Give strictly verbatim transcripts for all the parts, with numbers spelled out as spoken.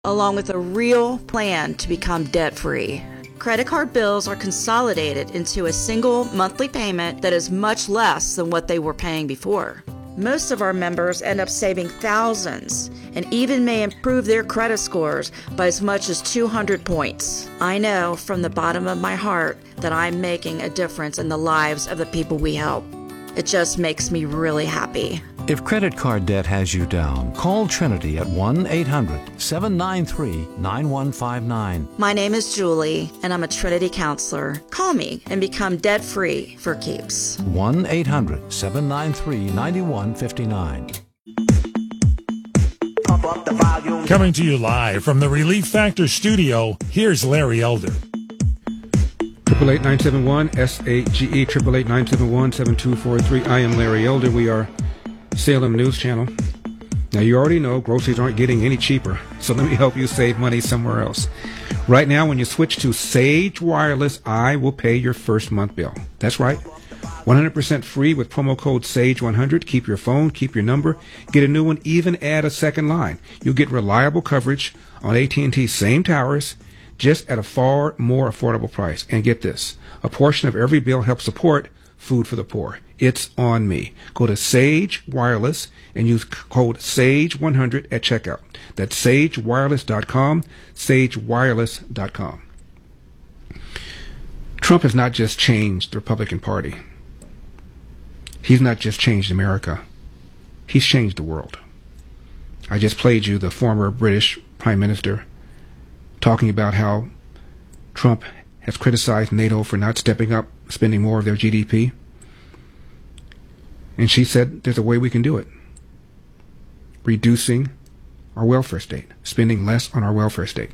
along with a real plan to become debt-free. Credit card bills are consolidated into a single monthly payment that is much less than what they were paying before. Most of our members end up saving thousands and even may improve their credit scores by as much as two hundred points. I know from the bottom of my heart that I'm making a difference in the lives of the people we help. It just makes me really happy. If credit card debt has you down, call Trinity at one eight hundred, seven nine three, nine one five nine. My name is Julie, and I'm a Trinity counselor. Call me and become debt-free for keeps. one eight hundred, seven nine three, nine one five nine. Coming to you live from the Relief Factor studio, here's Larry Elder. Triple eight nine seven one S A G E triple eight nine seven one seven two four three. I am Larry Elder. We are Salem News Channel. Now you already know groceries aren't getting any cheaper, so let me help you save money somewhere else. Right now, when you switch to Sage Wireless, I will pay your first month bill. That's right, one hundred percent free with promo code Sage one hundred. Keep your phone, keep your number, get a new one, even add a second line. You'll get reliable coverage on A T and T's same towers, just at a far more affordable price. And get this, a portion of every bill helps support Food for the Poor. It's on me. Go to Sage Wireless and use code Sage one hundred at checkout. That's sage wireless dot com, sage wireless dot com. Trump has not just changed the Republican Party. He's not just changed America. He's changed the world. I just played you the former British Prime Minister talking about how Trump has criticized NATO for not stepping up, spending more of their G D P. And she said there's a way we can do it. Reducing our welfare state, spending less on our welfare state.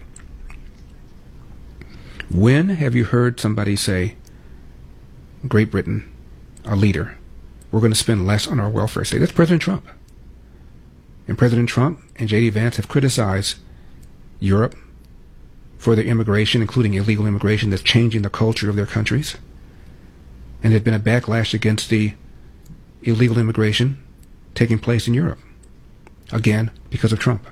When have you heard somebody say, Great Britain, a leader, we're going to spend less on our welfare state? That's President Trump. And President Trump and J D Vance have criticized Europe for their immigration, including illegal immigration that's changing the culture of their countries. And there's been a backlash against the illegal immigration taking place in Europe, again, because of Trump.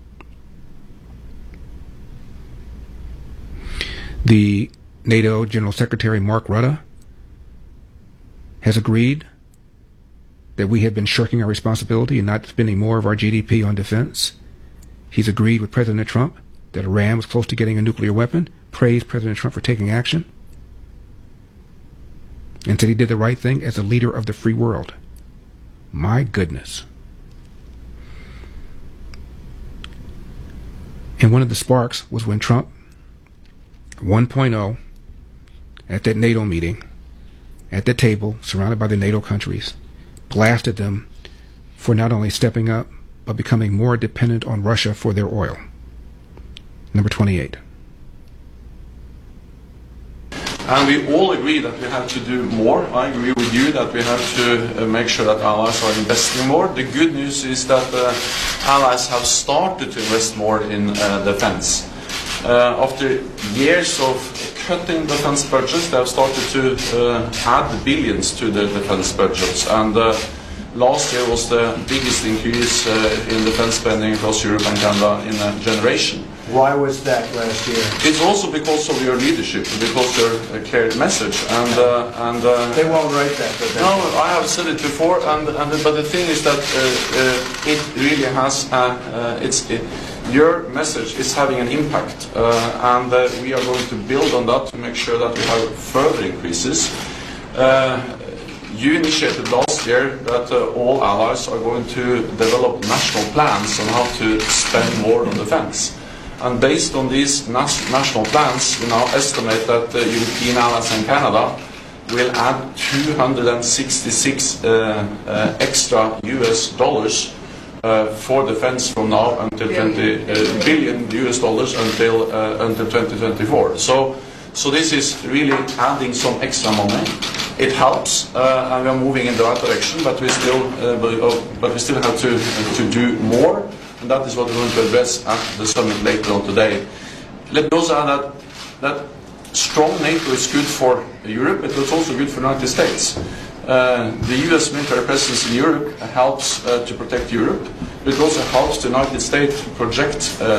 The NATO General Secretary Mark Rutte has agreed that we have been shirking our responsibility and not spending more of our G D P on defense. He's agreed with President Trump that Iran was close to getting a nuclear weapon, praised President Trump for taking action, and said he did the right thing as a leader of the free world. My goodness. And one of the sparks was when Trump, one point oh, at that NATO meeting, at the table, surrounded by the NATO countries, blasted them for not only stepping up, but becoming more dependent on Russia for their oil. Number twenty-eight. And we all agree that we have to do more. I agree with you that we have to uh, make sure that allies are investing more. The good news is that uh, allies have started to invest more in uh, defense. Uh, after years of cutting defense budgets, they have started to uh, add billions to the defense budgets. And uh, last year was the biggest increase uh, in defense spending across Europe and Canada in a generation. Why was that last year? It's also because of your leadership, because your uh, clear message, and uh, and uh, they won't write that. But no, I have said it before, and and but the thing is that uh, uh, it really has. Uh, uh, it's it, your message is having an impact, uh, and uh, we are going to build on that to make sure that we have further increases. Uh, You initiated last year that uh, all allies are going to develop national plans on how to spend more on defense. And based on these nas national plans, we now estimate that uh, European allies and Canada will add two hundred sixty-six uh, uh, extra U S dollars uh, for defense from now until twenty uh, billion U S dollars until uh, until twenty twenty-four. So, so this is really adding some extra money. It helps, uh, and we are moving in the right direction, but we still, uh, but, oh, but we still have to uh, to do more, and that is what we're going to address at the summit later on today. Let me also add that that strong NATO is good for Europe, but it's also good for the United States. Uh, the U S military presence in Europe helps uh, to protect Europe, but it also helps the United States to project uh,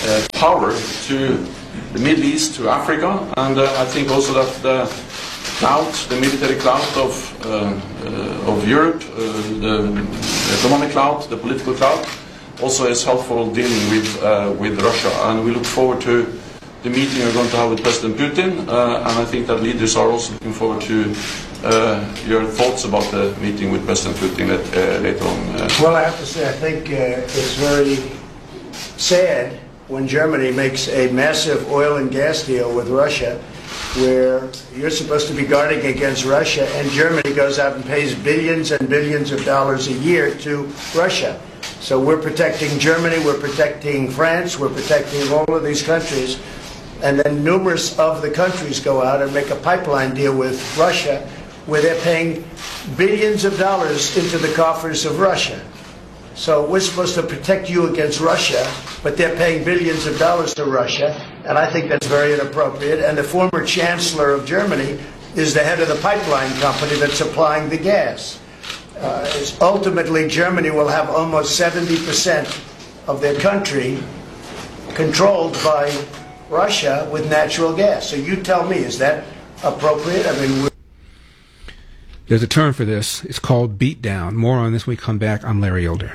uh, power to the Middle East, to Africa, and uh, I think also that the clout, the military clout of uh, uh, of Europe, uh, the economic clout, the political clout, also is helpful dealing with uh, with Russia, and we look forward to the meeting we're going to have with President Putin, uh, and I think that leaders are also looking forward to uh, your thoughts about the meeting with President Putin uh, later on. Uh. Well, I have to say, I think uh, it's very sad when Germany makes a massive oil and gas deal with Russia, where you're supposed to be guarding against Russia, and Germany goes out and pays billions and billions of dollars a year to Russia. So we're protecting Germany, we're protecting France, we're protecting all of these countries, and then numerous of the countries go out and make a pipeline deal with Russia, where they're paying billions of dollars into the coffers of Russia. So we're supposed to protect you against Russia, but they're paying billions of dollars to Russia, and I think that's very inappropriate. And the former chancellor of Germany is the head of the pipeline company that's supplying the gas. Uh, it's ultimately, Germany will have almost seventy percent of their country controlled by Russia with natural gas. So you tell me, is that appropriate? I mean, we're There's a term for this. It's called beat down. More on this when we come back. I'm Larry Elder.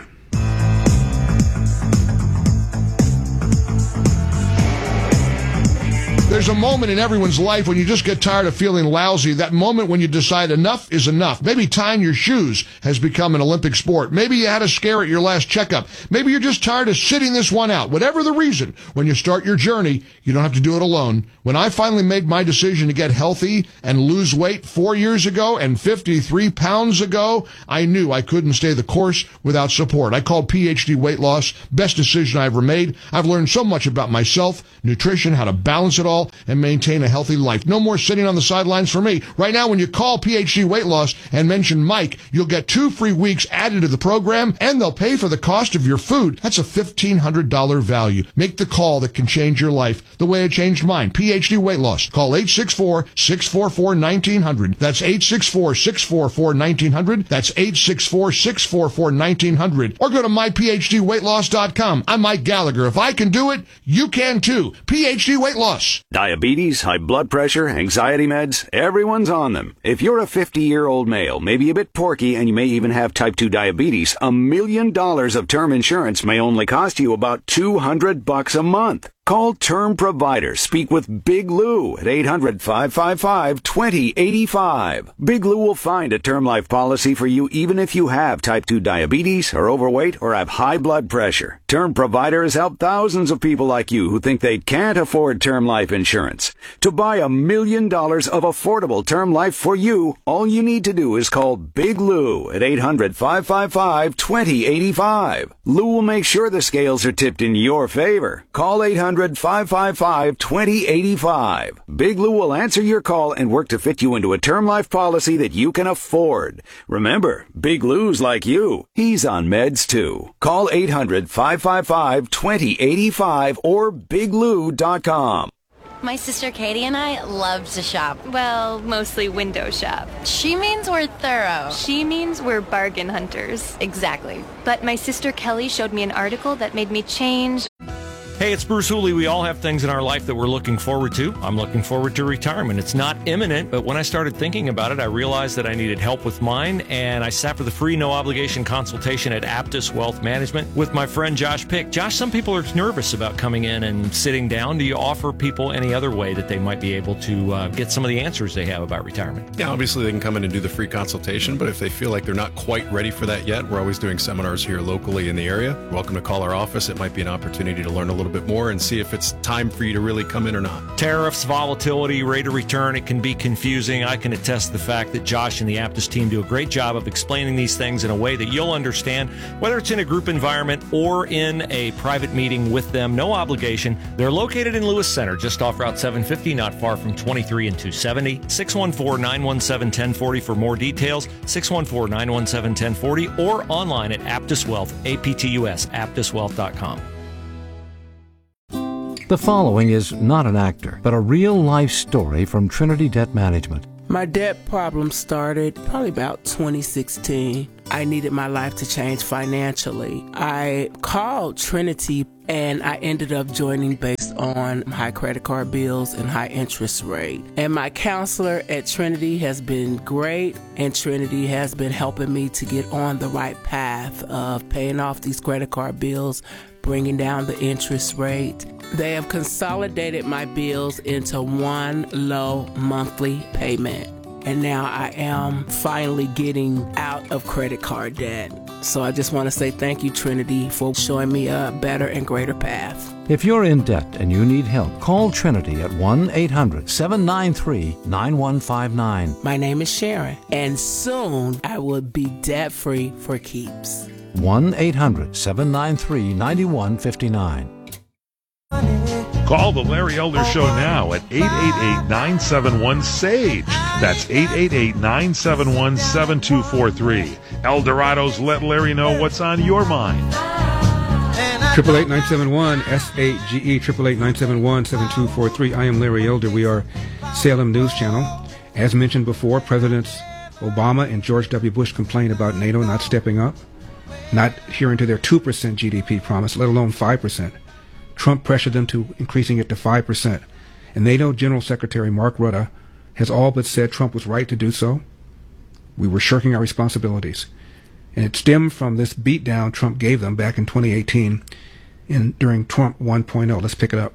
There's a moment in everyone's life when you just get tired of feeling lousy, that moment when you decide enough is enough. Maybe tying your shoes has become an Olympic sport. Maybe you had a scare at your last checkup. Maybe you're just tired of sitting this one out. Whatever the reason, when you start your journey, you don't have to do it alone. When I finally made my decision to get healthy and lose weight four years ago and fifty-three pounds ago, I knew I couldn't stay the course without support. I called P H D Weight Loss. Best decision I ever made. I've learned so much about myself, nutrition, how to balance it all, and maintain a healthy life. No more sitting on the sidelines for me. Right now, when you call P H D Weight Loss and mention Mike, you'll get two free weeks added to the program, and they'll pay for the cost of your food. That's a fifteen hundred dollars value. Make the call that can change your life the way it changed mine. P H D Weight Loss. Call eight six four, six four four, one nine zero zero. That's eight six four, six four four, one nine zero zero. That's eight six four, six four four, one nine zero zero. Or go to my p h d weight loss dot com. I'm Mike Gallagher. If I can do it, you can too. P H D Weight Loss. Diabetes, high blood pressure, anxiety meds, everyone's on them. If you're a fifty-year-old male, maybe a bit porky, and you may even have type two diabetes, a million dollars of term insurance may only cost you about two hundred bucks a month. Call Term Provider. Speak with Big Lou at eight hundred, five five five, two zero eight five. Big Lou will find a term life policy for you even if you have type two diabetes, are overweight, or have high blood pressure. Term Provider has helped thousands of people like you who think they can't afford term life insurance. To buy a million dollars of affordable term life for you, all you need to do is call Big Lou at eight hundred, five five five, two zero eight five. Lou will make sure the scales are tipped in your favor. Call eight hundred, five five five, two zero eight five. Big Lou will answer your call and work to fit you into a term life policy that you can afford. Remember, Big Lou's like you. He's on meds too. Call eight hundred, five five five, two zero eight five or big lou dot com. My sister Katie and I love to shop. Well, mostly window shop. She means we're thorough. She means we're bargain hunters. Exactly. But my sister Kelly showed me an article that made me change. Hey, it's Bruce Hooley. We all have things in our life that we're looking forward to. I'm looking forward to retirement. It's not imminent, but when I started thinking about it, I realized that I needed help with mine, and I sat for the free, no-obligation consultation at Aptus Wealth Management with my friend Josh Pick. Josh, some people are nervous about coming in and sitting down. Do you offer people any other way that they might be able to uh, get some of the answers they have about retirement? Yeah, obviously they can come in and do the free consultation, but if they feel like they're not quite ready for that yet, we're always doing seminars here locally in the area. You're welcome to call our office. It might be an opportunity to learn a little bit more and see if it's time for you to really come in or not. Tariffs, volatility, rate of return, it can be confusing. I can attest the fact that Josh and the Aptus team do a great job of explaining these things in a way that you'll understand, whether it's in a group environment or in a private meeting with them. No obligation. They're located in Lewis Center, just off Route seven fifty, not far from twenty-three and two seventy. six one four, nine one seven, one zero four zero for more details. six one four, nine one seven, one zero four zero or online at Aptus Wealth, A P T U S, aptus wealth dot com. The following is not an actor, but a real-life story from Trinity Debt Management. My debt problem started probably about twenty sixteen. I needed my life to change financially. I called Trinity and I ended up joining based on high credit card bills and high interest rate. And my counselor at Trinity has been great, and Trinity has been helping me to get on the right path of paying off these credit card bills, bringing down the interest rate. They have consolidated my bills into one low monthly payment. And now I am finally getting out of credit card debt. So I just want to say thank you, Trinity, for showing me a better and greater path. If you're in debt and you need help, call Trinity at one eight hundred seven nine three nine one five nine. My name is Sharon, and soon I will be debt-free for keeps. one eight hundred seven nine three nine one five nine. Call the Larry Elder Show now at eight eight eight nine seven one SAGE. That's eight eight eight nine seven one seven two four three. Eldorado's Let Larry Know What's on Your Mind. Triple eight nine seven one S A G E. Triple eight nine seven one seven two four three. I am Larry Elder. We are Salem News Channel. As mentioned before, Presidents Obama and George W. Bush complained about NATO not stepping up, not adhering to their two percent G D P promise, let alone five percent. Trump pressured them to increasing it to five percent. And NATO General Secretary Mark Rutte has all but said Trump was right to do so. We were shirking our responsibilities. And it stemmed from this beatdown Trump gave them back in twenty eighteen in, during Trump one point oh. Let's pick it up.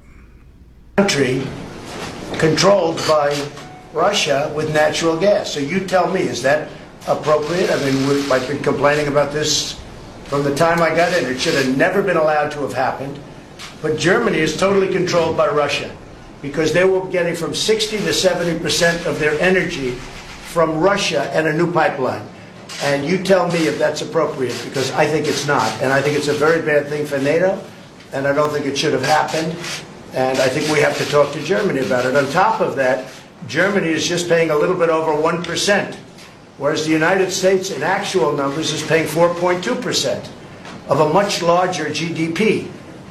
Country controlled by Russia with natural gas. So you tell me, is that appropriate? I mean, we, I've been complaining about this from the time I got in. It should have never been allowed to have happened. But Germany is totally controlled by Russia because they were getting from sixty to seventy percent of their energy from Russia and a new pipeline. And you tell me if that's appropriate, because I think it's not. And I think it's a very bad thing for NATO, and I don't think it should have happened. And I think we have to talk to Germany about it. On top of that, Germany is just paying a little bit over one percent, whereas the United States, in actual numbers, is paying four point two percent of a much larger G D P.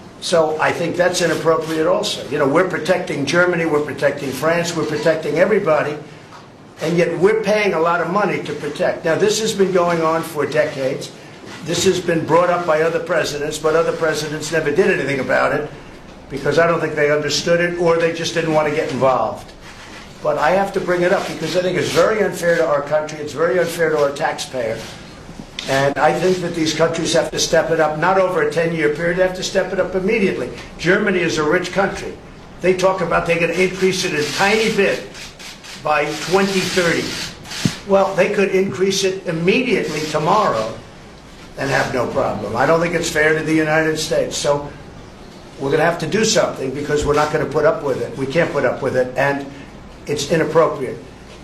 So I think that's inappropriate also. You know, we're protecting Germany, we're protecting France, we're protecting everybody, and yet we're paying a lot of money to protect. Now, this has been going on for decades. This has been brought up by other presidents, but other presidents never did anything about it because I don't think they understood it or they just didn't want to get involved. But I have to bring it up because I think it's very unfair to our country. It's very unfair to our taxpayer. And I think that these countries have to step it up, not over a ten-year period. They have to step it up immediately. Germany is a rich country. They talk about they're going to increase it a tiny bit by twenty thirty. Well, they could increase it immediately tomorrow and have no problem. I don't think it's fair to the United States. So we're going to have to do something because we're not going to put up with it. We can't put up with it, and it's inappropriate.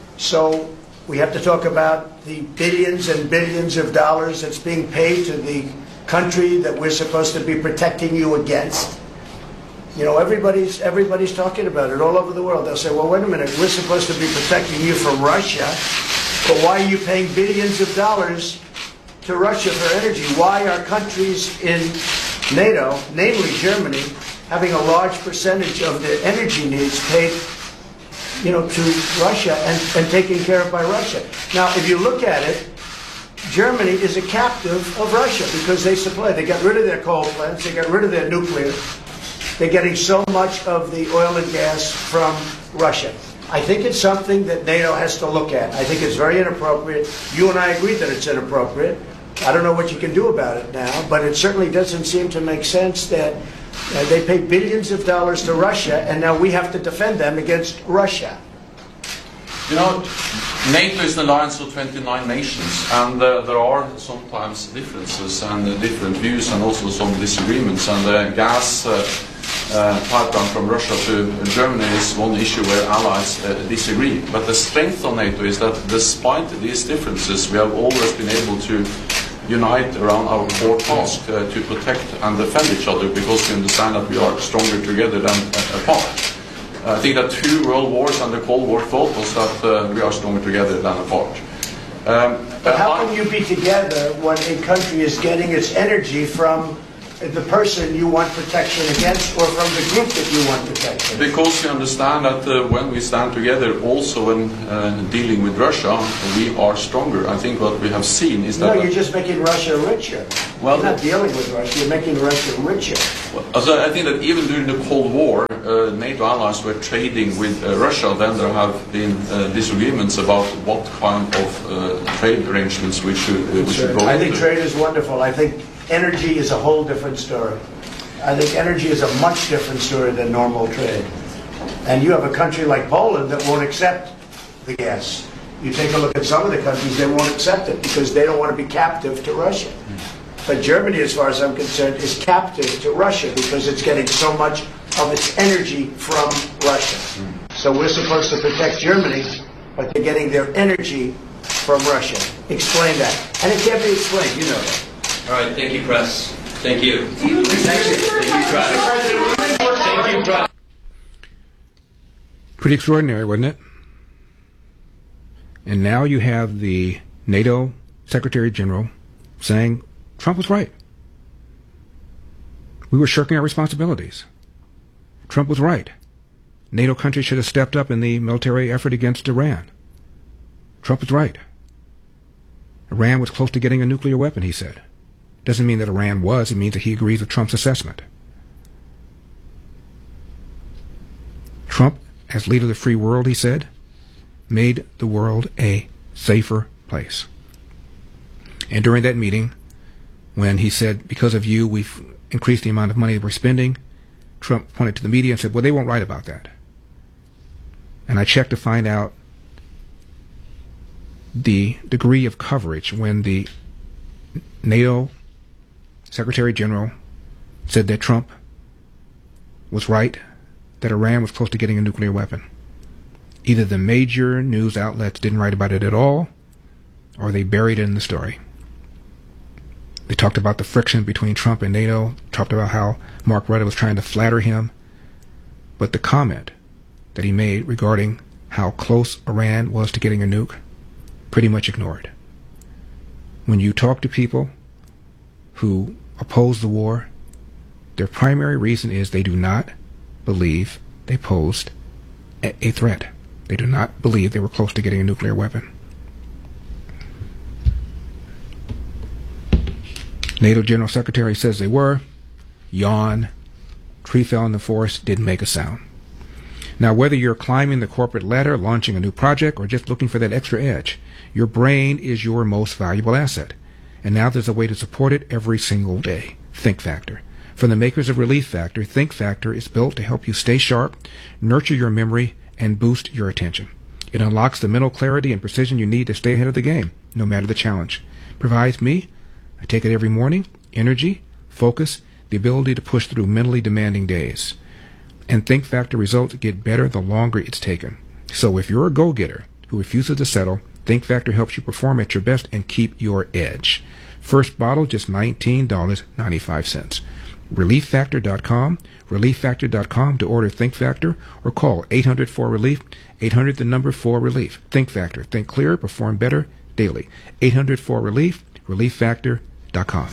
So we have to talk about the billions and billions of dollars that's being paid to the country that we're supposed to be protecting you against. You know, everybody's everybody's talking about it all over the world. They'll say, well, wait a minute, we're supposed to be protecting you from Russia, but why are you paying billions of dollars to Russia for energy? Why are countries in NATO, namely Germany, having a large percentage of their energy needs paid, you know, to Russia and, and taken care of by Russia? Now, if you look at it, Germany is a captive of Russia because they supply, they got rid of their coal plants, they got rid of their nuclear. They're getting so much of the oil and gas from Russia. I think it's something that NATO has to look at. I think it's very inappropriate. You and I agree that it's inappropriate. I don't know what you can do about it now, but it certainly doesn't seem to make sense that uh, they pay billions of dollars to Russia, and now we have to defend them against Russia. You know, NATO is an alliance of twenty-nine nations, and uh, there are sometimes differences and uh, different views and also some disagreements. And the uh, gas uh, uh, pipeline from Russia to Germany is one issue where allies uh, disagree. But the strength of NATO is that despite these differences, we have always been able to unite around our core task uh, to protect and defend each other, because we understand that we are stronger together than uh, apart. I think that two world wars and the Cold War taught us that uh, we are stronger together than apart. Um, but how can you be together when a country is getting its energy from the person you want protection against or from the group that you want protection? Because we understand that uh, when we stand together, also when uh, dealing with Russia, we are stronger. I think what we have seen is that... No, you're just making Russia richer. Well, you're not dealing with Russia. You're making Russia richer. Well, so I think that even during the Cold War, uh, NATO allies were trading with uh, Russia. Then there have been uh, disagreements about what kind of uh, trade arrangements we should, uh, we should go I into. think trade is wonderful. I think energy is a whole different story. I think energy is a much different story than normal trade. And you have a country like Poland that won't accept the gas. You take a look at some of the countries, they won't accept it because they don't want to be captive to Russia. But Germany, as far as I'm concerned, is captive to Russia because it's getting so much of its energy from Russia. So we're supposed to protect Germany, but they're getting their energy from Russia. Explain that. And it can't be explained, you know that. All right, thank you, press. Thank you. Thank you. Thank you, press. Thank you, press. Pretty extraordinary, wasn't it? And now you have the NATO Secretary General saying Trump was right. We were shirking our responsibilities. Trump was right. NATO countries should have stepped up in the military effort against Iran. Trump was right. Iran was close to getting a nuclear weapon, he said. Doesn't mean that Iran was. It means that he agrees with Trump's assessment. Trump, as leader of the free world, he said, made the world a safer place. And during that meeting, when he said, because of you, we've increased the amount of money that we're spending, Trump pointed to the media and said, well, they won't write about that. And I checked to find out the degree of coverage when the NATO Secretary General said that Trump was right, that Iran was close to getting a nuclear weapon. Either the major news outlets didn't write about it at all, or they buried it in the story. They talked about the friction between Trump and NATO, talked about how Mark Rutte was trying to flatter him. But the comment that he made regarding how close Iran was to getting a nuke, pretty much ignored. When you talk to people who oppose the war, their primary reason is they do not believe they posed a, a threat. They do not believe they were close to getting a nuclear weapon. NATO General Secretary says they were. Yawn. Tree fell in the forest, didn't make a sound. Now, whether you're climbing the corporate ladder, launching a new project, or just looking for that extra edge, your brain is your most valuable asset. And now there's a way to support it every single day. Think Factor. From the makers of Relief Factor, Think Factor is built to help you stay sharp, nurture your memory, and boost your attention. It unlocks the mental clarity and precision you need to stay ahead of the game, no matter the challenge. Provides me, I take it every morning, energy, focus, the ability to push through mentally demanding days. And Think Factor results get better the longer it's taken. So if you're a go-getter who refuses to settle, Think Factor helps you perform at your best and keep your edge. First bottle, just nineteen dollars and ninety-five cents. relief factor dot com, relief factor dot com to order Think Factor, or call eight hundred four relief, eight hundred the number four relief. Think Factor. Think clearer, perform better daily. eight hundred four relief, relief factor dot com.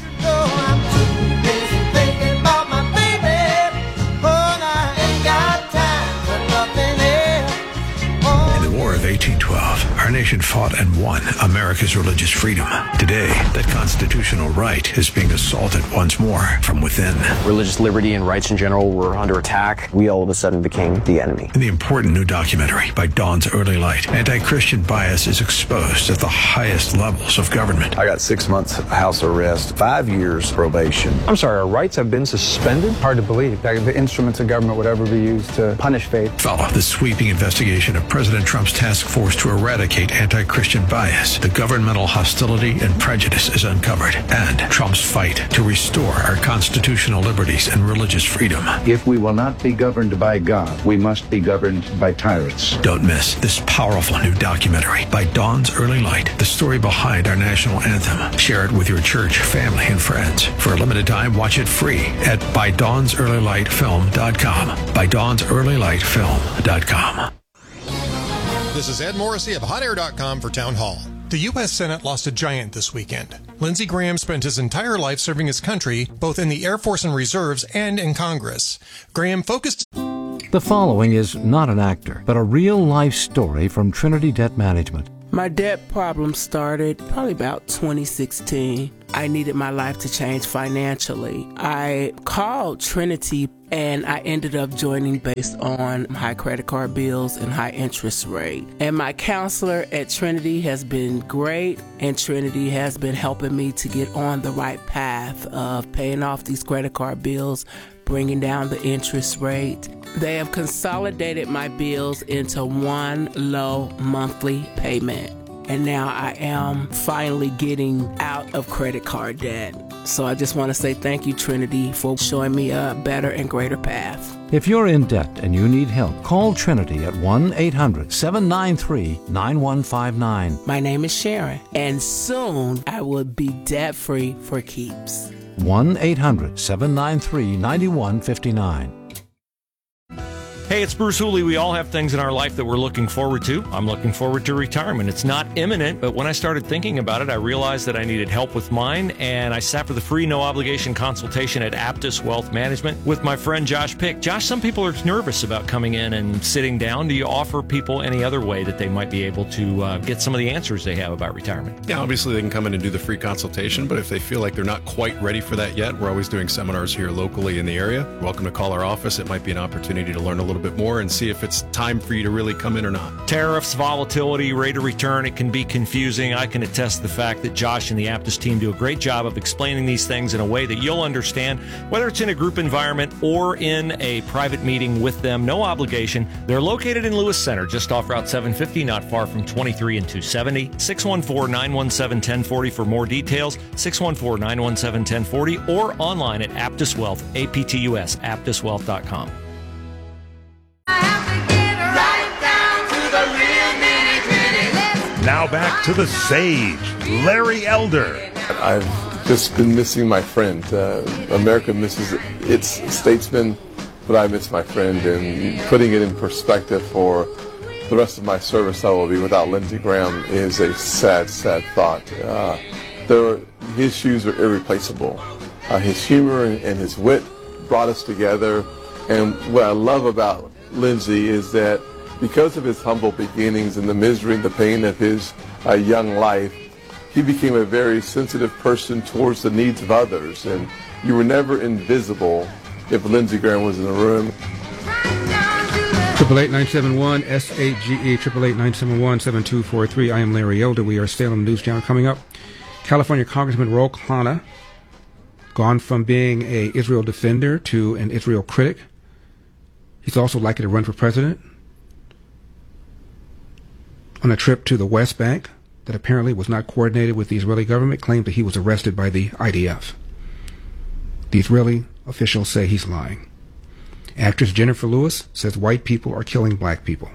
eighteen twelve, our nation fought and won America's religious freedom. Today, that constitutional right is being assaulted once more from within. Religious liberty and rights in general were under attack. We all of a sudden became the enemy. In the important new documentary by Dawn's Early Light, anti-Christian bias is exposed at the highest levels of government. I got six months house arrest, five years probation. I'm sorry, our rights have been suspended? Hard to believe that the instruments of government would ever be used to punish faith. Follow the sweeping investigation of President Trump's task force to eradicate anti-Christian bias. The governmental hostility and prejudice is uncovered, and Trump's fight to restore our constitutional liberties and religious freedom. If we will not be governed by God, we must be governed by tyrants. Don't miss this powerful new documentary by Dawn's Early Light, the story behind our national anthem. Share it with your church, family, and friends. For a limited time, watch it free at by dawns early light film dot com. by dawns early light film dot com. This is Ed Morrissey of hot air dot com for Town Hall. The U S Senate lost a giant this weekend. Lindsey Graham spent his entire life serving his country, both in the Air Force and Reserves and in Congress. Graham focused... The following is not an actor, but a real-life story from Trinity Debt Management. My debt problem started probably about twenty sixteen. I needed my life to change financially. I called Trinity and I ended up joining based on high credit card bills and high interest rate. And my counselor at Trinity has been great, and Trinity has been helping me to get on the right path of paying off these credit card bills, bringing down the interest rate. They have consolidated my bills into one low monthly payment. And now I am finally getting out of credit card debt. So I just want to say thank you, Trinity, for showing me a better and greater path. If you're in debt and you need help, call Trinity at one eight hundred seven nine three nine one five nine. My name is Sharon, and soon I will be debt-free for keeps. one eight hundred seven nine three nine one five nine. Hey, it's Bruce Hooley. We all have things in our life that we're looking forward to. I'm looking forward to retirement. It's not imminent, but when I started thinking about it, I realized that I needed help with mine, and I sat for the free, no-obligation consultation at Aptus Wealth Management with my friend Josh Pick. Josh, some people are nervous about coming in and sitting down. Do you offer people any other way that they might be able to uh, get some of the answers they have about retirement? Yeah, obviously they can come in and do the free consultation, but if they feel like they're not quite ready for that yet, we're always doing seminars here locally in the area. Welcome to call our office. It might be an opportunity to learn a little bit more and see if it's time for you to really come in or not. Tariffs, volatility, rate of return, it can be confusing. I can attest to the fact that Josh and the Aptus team do a great job of explaining these things in a way that you'll understand, whether it's in a group environment or in a private meeting with them. No obligation. They're located in Lewis Center, just off Route seven fifty, not far from twenty-three and two seventy. six one four, nine one seven, one zero four zero for more details. six one four, nine one seven, one zero four zero or online at Aptus Wealth, A P T U S, aptus wealth dot com. Now back to the sage, Larry Elder. I've just been missing my friend. Uh, America misses its statesman, but I miss my friend. And putting it in perspective for the rest of my service I will be without Lindsey Graham is a sad, sad thought. Uh, there, his shoes are irreplaceable. Uh, his humor and, and his wit brought us together. And what I love about Lindsey is that because of his humble beginnings and the misery and the pain of his uh, young life, he became a very sensitive person towards the needs of others. And you were never invisible if Lindsey Graham was in the room. Triple eight nine seven one S A G E triple eight nine seven one seven two four three. I am Larry Elder. We are Salem News Channel. Coming up, California Congressman Ro Khanna, gone from being a Israel defender to an Israel critic. He's also likely to run for president. On a trip to the West Bank that apparently was not coordinated with the Israeli government, claimed that he was arrested by the I D F. The Israeli officials say he's lying. Actress Jennifer Lewis says white people are killing black people.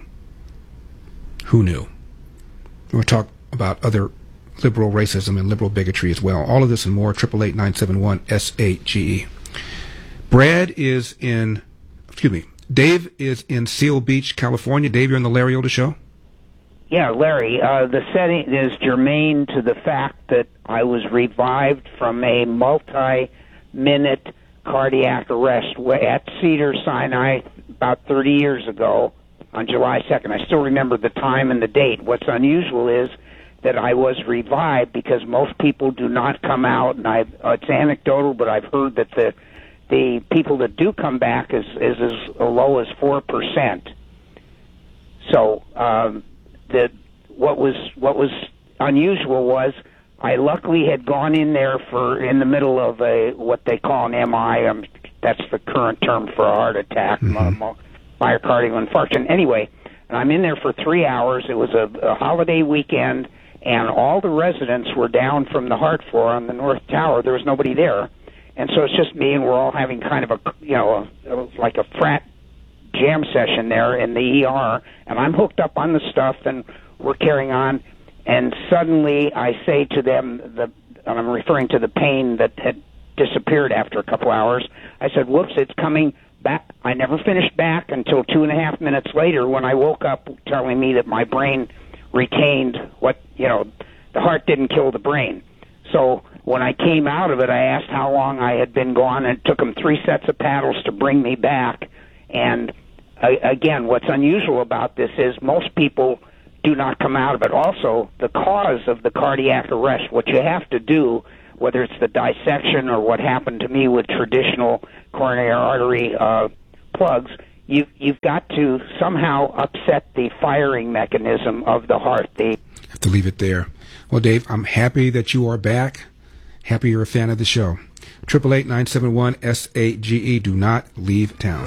Who knew? We'll talk about other liberal racism and liberal bigotry as well. All of this and more, triple eight nine seven one S A G E. Brad is in, excuse me, Dave is in Seal Beach, California. Dave, you're on the Larry Elder Show. Yeah, Larry, uh, the setting is germane to the fact that I was revived from a multi-minute cardiac arrest at Cedars-Sinai about thirty years ago on July second. I still remember the time and the date. What's unusual is that I was revived because most people do not come out, and I've, uh, it's anecdotal, but I've heard that the the people that do come back is, is as low as four percent. So... Um, That what was what was unusual was I luckily had gone in there for in the middle of a what they call an M I. Um, that's the current term for a heart attack, mm-hmm. myocardial infarction. Anyway, and I'm in there for three hours. It was a, a holiday weekend, and all the residents were down from the heart floor on the North Tower. There was nobody there, and so it's just me, and we're all having kind of a you know a, like a frat jam session there in the E R, and I'm hooked up on the stuff, and we're carrying on, and suddenly I say to them, the, and I'm referring to the pain that had disappeared after a couple hours, I said, whoops, it's coming back. I never finished back until two and a half minutes later when I woke up telling me that my brain retained what, you know, the heart didn't kill the brain. So when I came out of it, I asked how long I had been gone, and it took them three sets of paddles to bring me back. And uh, again, what's unusual about this is most people do not come out of it. Also, the cause of the cardiac arrest, what you have to do, whether it's the dissection or what happened to me with traditional coronary artery uh, plugs, you, you've got to somehow upset the firing mechanism of the heart. The have to leave it there. Well, Dave, I'm happy that you are back. Happy you're a fan of the show. eight eight eight, nine seven one, S A G E. Do not leave town.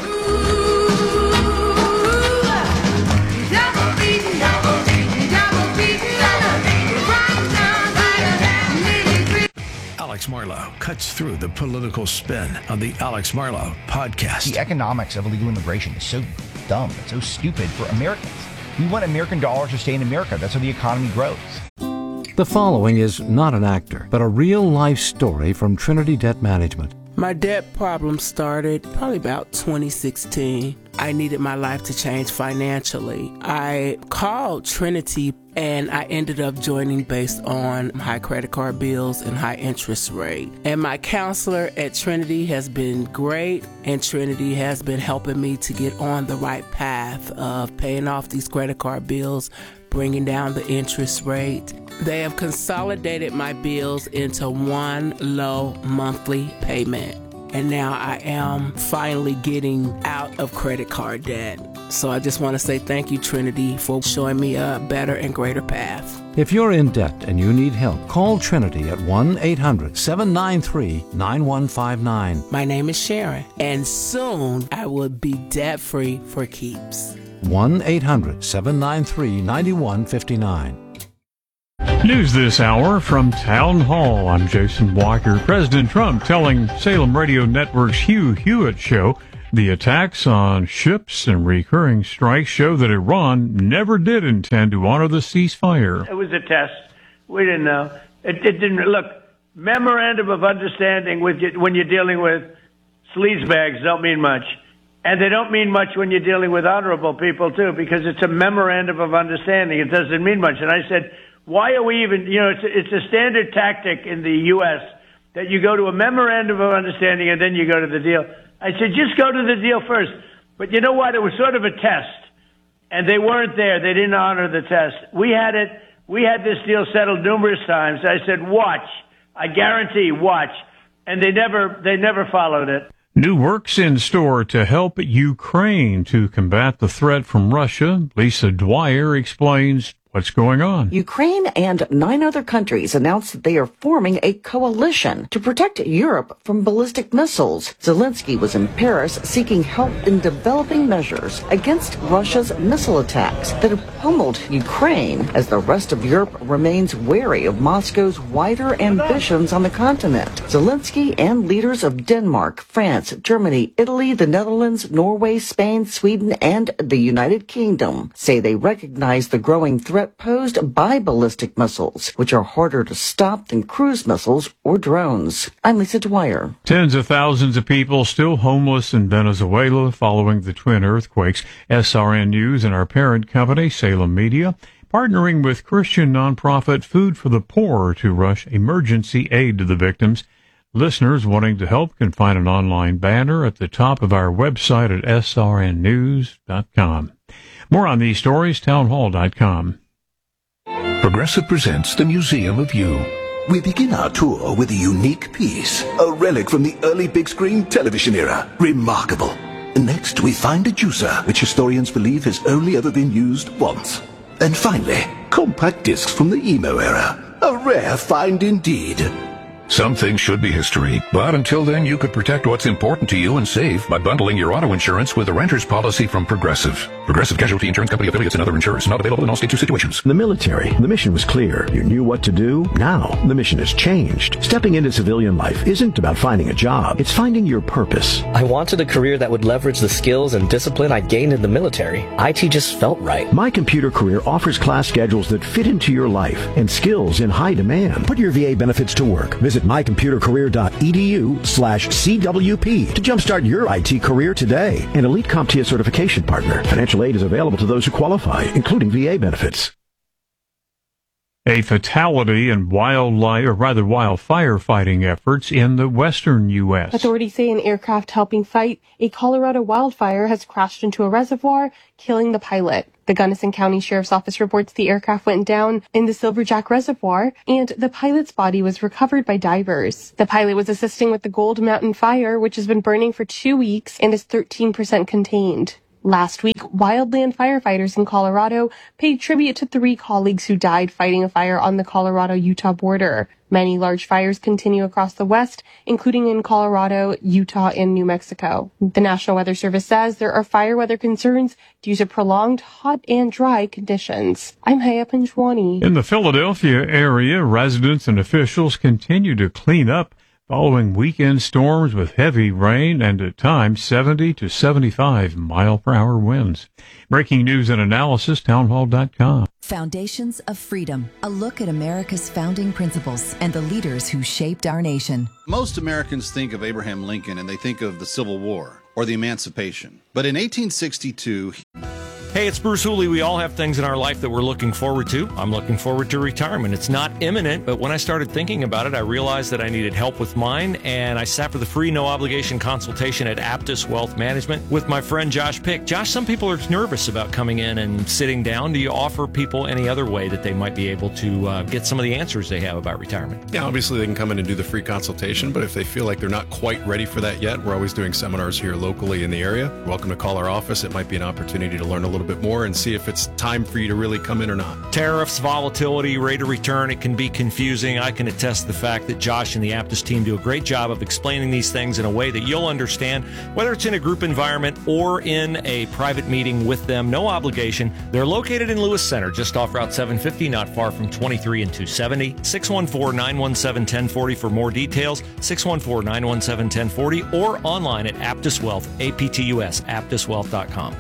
Alex Marlow cuts through the political spin on the Alex Marlow podcast. The economics of illegal immigration is so dumb. It's so stupid for Americans. We want American dollars to stay in America. That's how the economy grows. The following is not an actor, but a real-life story from Trinity Debt Management. My debt problem started probably about twenty sixteen. I needed my life to change financially. I called Trinity and I ended up joining based on high credit card bills and high interest rate. And my counselor at Trinity has been great, and Trinity has been helping me to get on the right path of paying off these credit card bills, bringing down the interest rate. They have consolidated my bills into one low monthly payment. And now I am finally getting out of credit card debt. So I just want to say thank you, Trinity, for showing me a better and greater path. If you're in debt and you need help, call Trinity at one eight hundred, seven nine three, nine one five nine. My name is Sharon, and soon I will be debt-free for keeps. one eight hundred, seven nine three, nine one five nine. News this hour from Town Hall. I'm Jason Walker. President Trump telling Salem Radio Network's Hugh Hewitt show the attacks on ships and recurring strikes show that Iran never did intend to honor the ceasefire. It was a test. We didn't know. It, it didn't look. Memorandum of understanding with you, when you're dealing with sleazebags don't mean much. And they don't mean much when you're dealing with honorable people, too, because it's a memorandum of understanding. It doesn't mean much. And I said, why are we even, you know, it's a, it's a standard tactic in the U S that you go to a memorandum of understanding and then you go to the deal. I said, just go to the deal first. But you know what? It was sort of a test. And they weren't there. They didn't honor the test. We had it. We had this deal settled numerous times. I said, watch. I guarantee, watch. And they never, they never followed it. New works in store to help Ukraine to combat the threat from Russia. Lisa Dwyer explains what's going on. Ukraine and nine other countries announced that they are forming a coalition to protect Europe from ballistic missiles. Zelensky was in Paris seeking help in developing measures against Russia's missile attacks that have pummeled Ukraine, as the rest of Europe remains wary of Moscow's wider ambitions on the continent. Zelensky and leaders of Denmark, France, Germany, Italy, the Netherlands, Norway, Spain, Sweden, and the United Kingdom say they recognize the growing threat posed by ballistic missiles, which are harder to stop than cruise missiles or drones. I'm Lisa Dwyer. Tens of thousands of people still homeless in Venezuela following the twin earthquakes. S R N News and our parent company, Salem Media, partnering with Christian nonprofit Food for the Poor to rush emergency aid to the victims. Listeners wanting to help can find an online banner at the top of our website at S R N news dot com. More on these stories, townhall dot com. Progressive presents the Museum of You. We begin our tour with a unique piece, a relic from the early big screen television era. Remarkable. Next, we find a juicer, which historians believe has only ever been used once. And finally, compact discs from the emo era. A rare find indeed. Some things should be history, but until then you could protect what's important to you and save by bundling your auto insurance with a renter's policy from Progressive. Progressive Casualty Insurance Company affiliates and other insurers. Not available in all states or situations. The military. The mission was clear. You knew what to do. Now, the mission has changed. Stepping into civilian life isn't about finding a job. It's finding your purpose. I wanted a career that would leverage the skills and discipline I gained in the military. I T just felt right. My Computer Career offers class schedules that fit into your life and skills in high demand. Put your V A benefits to work. Visit my computer career dot e d u slash C W P to jumpstart your I T career today. An Elite CompTIA certification partner. Financial aid is available to those who qualify, including V A benefits. A fatality in wildlife, or rather wildfire fighting efforts in the western U S. Authorities say an aircraft helping fight a Colorado wildfire has crashed into a reservoir, killing the pilot. The Gunnison County Sheriff's Office reports the aircraft went down in the Silverjack Reservoir, and the pilot's body was recovered by divers. The pilot was assisting with the Gold Mountain Fire, which has been burning for two weeks and is thirteen percent contained. Last week, wildland firefighters in Colorado paid tribute to three colleagues who died fighting a fire on the Colorado-Utah border. Many large fires continue across the West, including in Colorado, Utah, and New Mexico. The National Weather Service says there are fire weather concerns due to prolonged hot and dry conditions. I'm Haya Panjwani. In the Philadelphia area, residents and officials continue to clean up following weekend storms with heavy rain and at times seventy to seventy-five mile per hour winds. Breaking news and analysis, townhall dot com. Foundations of Freedom, a look at America's founding principles and the leaders who shaped our nation. Most Americans think of Abraham Lincoln and they think of the Civil War or the Emancipation. But in eighteen sixty-two... Hey, it's Bruce Hooley. We all have things in our life that we're looking forward to. I'm looking forward to retirement. It's not imminent, but when I started thinking about it, I realized that I needed help with mine, and I sat for the free, no-obligation consultation at Aptus Wealth Management with my friend Josh Pick. Josh, some people are nervous about coming in and sitting down. Do you offer people any other way that they might be able to uh, get some of the answers they have about retirement? Yeah, obviously they can come in and do the free consultation, but if they feel like they're not quite ready for that yet, we're always doing seminars here locally in the area. You're welcome to call our office. It might be an opportunity to learn a little bit more and see if it's time for you to really come in or not. Tariffs, volatility, rate of return, it can be confusing. I can attest to the fact that Josh and the Aptus team do a great job of explaining these things in a way that you'll understand, whether it's in a group environment or in a private meeting with them. No obligation. They're located in Lewis Center, just off Route seven fifty, not far from twenty-three and two seventy. six one four, nine one seven, one zero four zero for more details. six one four, nine one seven, one zero four zero or online at Aptus Wealth, A P T U S, aptus wealth dot com.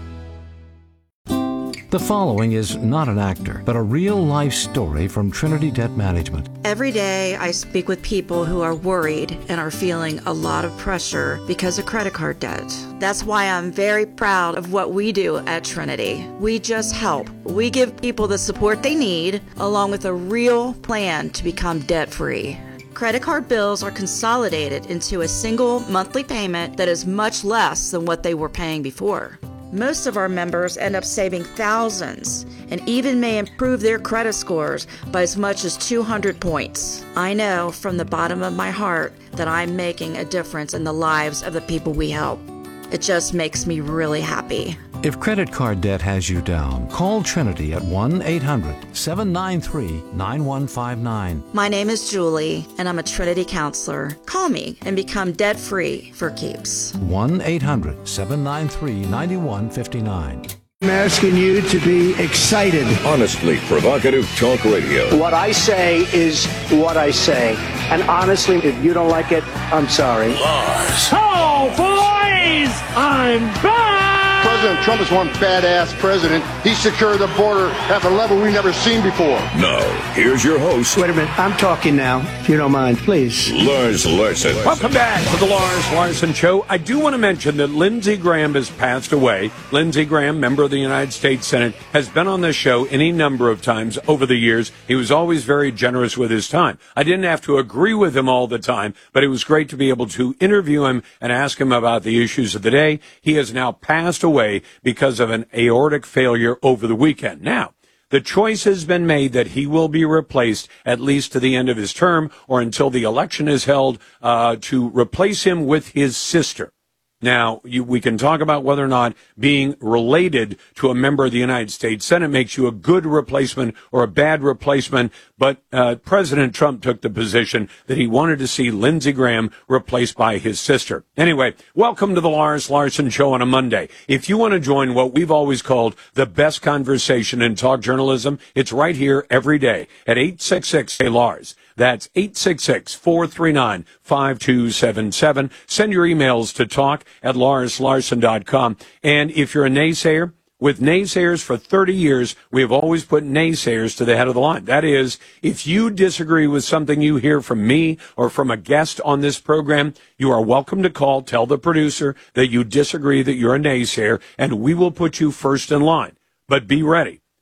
The following is not an actor, but a real-life story from Trinity Debt Management. Every day I speak with people who are worried and are feeling a lot of pressure because of credit card debt. That's why I'm very proud of what we do at Trinity. We just help. We give people the support they need, along with a real plan to become debt-free. Credit card bills are consolidated into a single monthly payment that is much less than what they were paying before. Most of our members end up saving thousands and even may improve their credit scores by as much as two hundred points. I know from the bottom of my heart that I'm making a difference in the lives of the people we help. It just makes me really happy. If credit card debt has you down, call Trinity at one eight hundred, seven nine three, nine one five nine. My name is Julie, and I'm a Trinity counselor. Call me and become debt-free for keeps. one eight hundred, seven nine three, nine one five nine. I'm asking you to be excited. Honestly provocative talk radio. What I say is what I say. And honestly, if you don't like it, I'm sorry. Lars. Oh, boys! I'm back! President Trump is one badass president. He secured the border at a level we've never seen before. Now, here's your host. Wait a minute. I'm talking now, if you don't mind, please. Lars Larson. Welcome back to the Lars Larson Show. I do want to mention that Lindsey Graham has passed away. Lindsey Graham, member of the United States Senate, has been on this show any number of times over the years. He was always very generous with his time. I didn't have to agree with him all the time, but it was great to be able to interview him and ask him about the issues of the day. He has now passed away because of an aortic failure over the weekend. Now, the choice has been made that he will be replaced at least to the end of his term or until the election is held uh, to replace him with his sister. Now, you, we can talk about whether or not being related to a member of the United States Senate makes you a good replacement or a bad replacement, but uh, President Trump took the position that he wanted to see Lindsey Graham replaced by his sister. Anyway, welcome to the Lars Larson Show on a Monday. If you want to join what we've always called the best conversation in talk journalism, it's right here every day at eight six six, say Lars. That's eight six six, four three nine, five two seven seven. Send your emails to talk at lars larson dot com. And if you're a naysayer, with naysayers for thirty years, we have always put naysayers to the head of the line. That is, if you disagree with something you hear from me or from a guest on this program, you are welcome to call, tell the producer that you disagree, that you're a naysayer, and we will put you first in line. But be ready.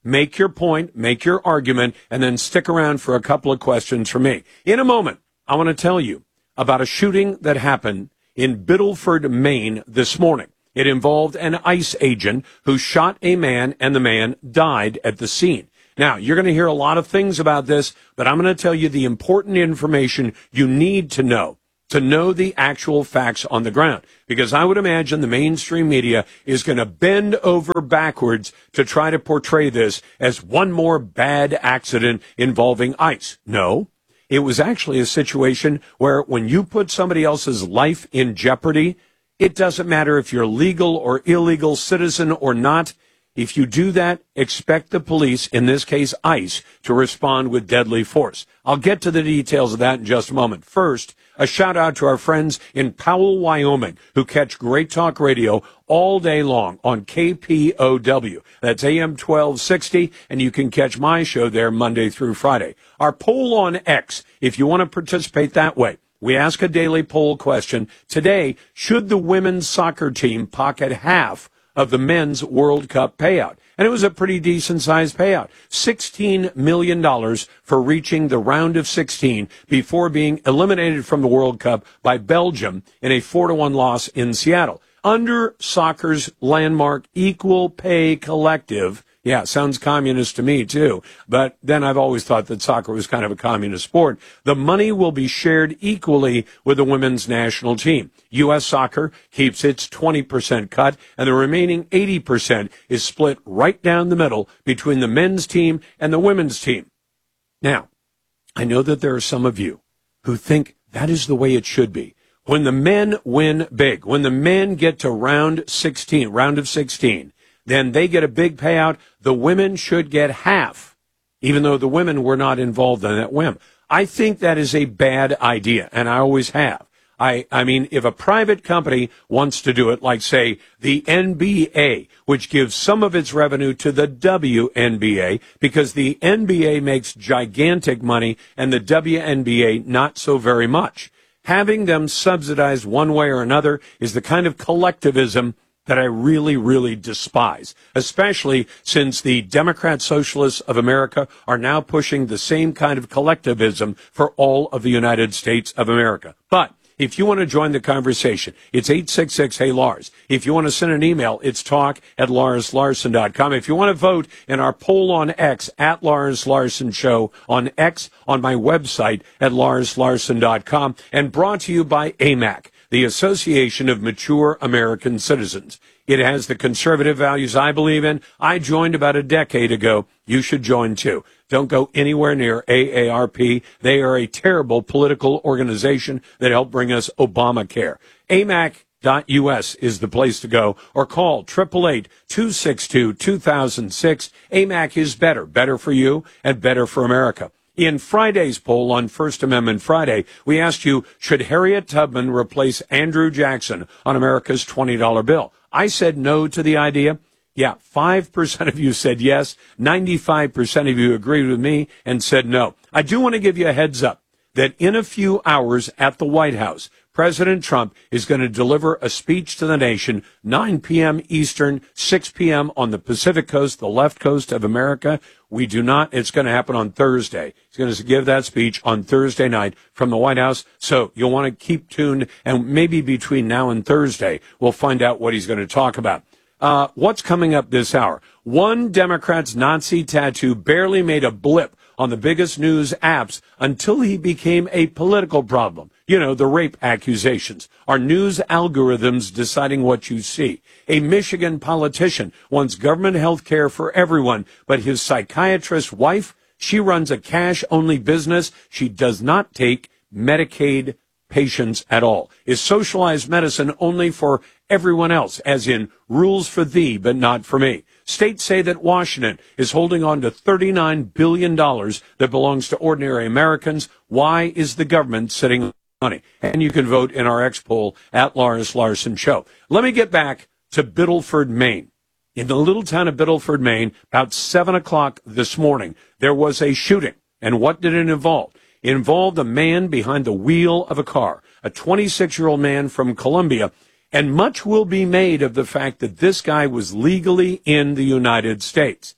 make your point, make your argument, and then stick around for a couple of questions from me. In a moment, I want to tell you about a shooting that happened in Biddleford, Maine this morning. It involved an ICE agent who shot a man, and the man died at the scene. Now, you're going to hear a lot of things about this, but I'm going to tell you the important information you need to know, to know the actual facts on the ground. Because I would imagine the mainstream media is going to bend over backwards to try to portray this as one more bad accident involving ICE. No, it was actually a situation where when you put somebody else's life in jeopardy, it doesn't matter if you're legal or illegal citizen or not. If you do that, expect the police, in this case ICE, to respond with deadly force. I'll get to the details of that in just a moment. First, a shout out to our friends in Powell, Wyoming, who catch Great Talk Radio all day long on K P O W. That's A M twelve sixty, and you can catch my show there Monday through Friday. Our poll on X, if you want to participate that way, we ask a daily poll question. Today, should the women's soccer team pocket half of the men's World Cup payout? And it was a pretty decent-sized payout. sixteen million dollars for reaching the round of sixteen before being eliminated from the World Cup by Belgium in a four to one loss in Seattle. Under soccer's landmark Equal Pay Collective, yeah, sounds communist to me, too. But then I've always thought that soccer was kind of a communist sport. The money will be shared equally with the women's national team. U S Soccer keeps its twenty percent cut, and the remaining eighty percent is split right down the middle between the men's team and the women's team. Now, I know that there are some of you who think that is the way it should be. When the men win big, when the men get to round sixteen, round of sixteen, then they get a big payout. The women should get half, even though the women were not involved in that whim. I think that is a bad idea, and I always have. I, I mean, if a private company wants to do it, like, say, the N B A, which gives some of its revenue to the W N B A, because the N B A makes gigantic money and the W N B A not so very much. Having them subsidized one way or another is the kind of collectivism that I really, really despise, especially since the Democrat Socialists of America are now pushing the same kind of collectivism for all of the United States of America. But if you want to join the conversation, it's eight six six, hey, Lars. If you want to send an email, it's talk at lars larson dot com. If you want to vote in our poll on X, at Lars Larson Show, on X, on my website at lars larson dot com, and brought to you by A M A C, the Association of Mature American Citizens. It has the conservative values I believe in. I joined about a decade ago. You should join too. Don't go anywhere near A A R P. They are a terrible political organization that helped bring us Obamacare. A M A C dot U S is the place to go, or call eight eight eight, two six two, two thousand six. A M A C is better, better for you and better for America. In Friday's poll on First Amendment Friday, we asked you, should Harriet Tubman replace Andrew Jackson on America's twenty dollar bill? I said no to the idea. Yeah, five percent of you said yes. ninety-five percent of you agreed with me and said no. I do want to give you a heads up that in a few hours at the White House, President Trump is going to deliver a speech to the nation, nine p.m. Eastern, six p.m. on the Pacific Coast, the left coast of America. We do not, it's going to happen on Thursday. He's going to give that speech on Thursday night from the White House. So you'll want to keep tuned, and maybe between now and Thursday, we'll find out what he's going to talk about. Uh, what's coming up this hour? One Democrat's Nazi tattoo barely made a blip on the biggest news apps until he became a political problem. You know, the rape accusations. Are news algorithms deciding what you see? A Michigan politician wants government health care for everyone, but his psychiatrist wife, she runs a cash-only business. She does not take Medicaid patients at all. Is socialized medicine only for everyone else, as in rules for thee but not for me? States say that Washington is holding on to thirty-nine billion dollars that belongs to ordinary Americans. Why is the government sitting on money? And you can vote in our X poll at Lars Larson Show. Let me get back to Biddleford, Maine. In the little town of Biddleford, Maine, about seven o'clock this morning, there was a shooting. And what did it involve? It involved a man behind the wheel of a car, a twenty-six-year-old man from Colombia. And much will be made of the fact that this guy was legally in the United States.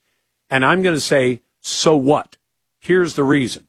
And I'm going to say, so what? Here's the reason.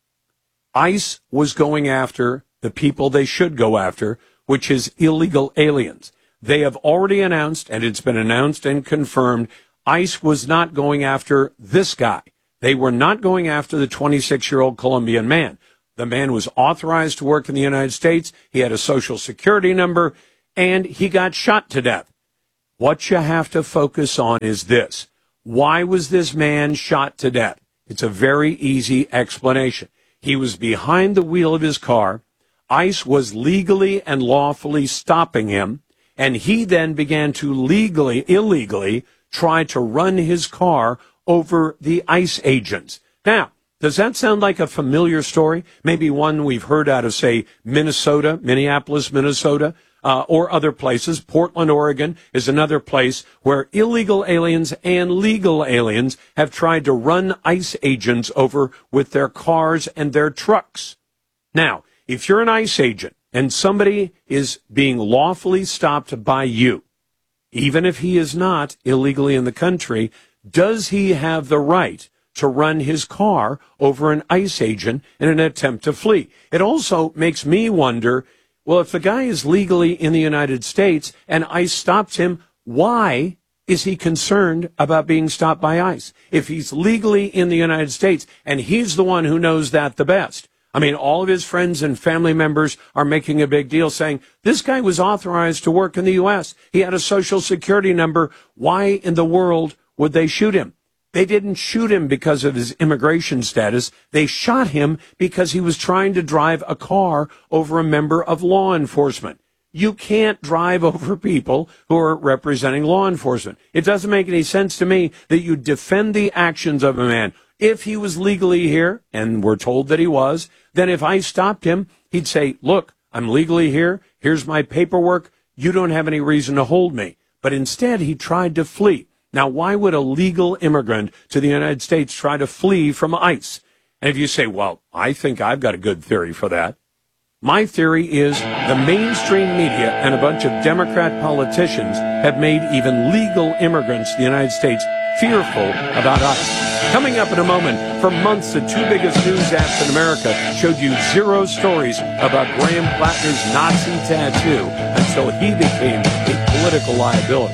ICE was going after the people they should go after, which is illegal aliens. They have already announced, and it's been announced and confirmed, ICE was not going after this guy. They were not going after the twenty-six-year-old Colombian man. The man was authorized to work in the United States. He had a social security number, and he got shot to death. What you have to focus on is this. Why was this man shot to death? It's a very easy explanation. He was behind the wheel of his car. ICE was legally and lawfully stopping him, and he then began to legally, illegally, try to run his car over the ICE agents. Now, does that sound like a familiar story? Maybe one we've heard out of, say, Minnesota, Minneapolis, Minnesota, uh, or other places. Portland, Oregon is another place where illegal aliens and legal aliens have tried to run ICE agents over with their cars and their trucks. Now, if you're an ICE agent and somebody is being lawfully stopped by you, even if he is not illegally in the country, does he have the right to run his car over an ICE agent in an attempt to flee? It also makes me wonder, well, if the guy is legally in the United States and ICE stops him, why is he concerned about being stopped by ICE? If he's legally in the United States and he's the one who knows that the best. I mean, all of his friends and family members are making a big deal saying, this guy was authorized to work in the U S. He had a social security number. Why in the world would they shoot him? They didn't shoot him because of his immigration status. They shot him because he was trying to drive a car over a member of law enforcement. You can't drive over people who are representing law enforcement. It doesn't make any sense to me that you defend the actions of a man. If he was legally here, and we're told that he was, then if I stopped him, he'd say, look, I'm legally here. Here's my paperwork. You don't have any reason to hold me. But instead, he tried to flee. Now, why would a legal immigrant to the United States try to flee from ICE? And if you say, well, I think I've got a good theory for that. My theory is the mainstream media and a bunch of Democrat politicians have made even legal immigrants to the United States fearful about ICE. Coming up in a moment, for months, the two biggest news apps in America showed you zero stories about Graham Plattner's Nazi tattoo until he became a political liability.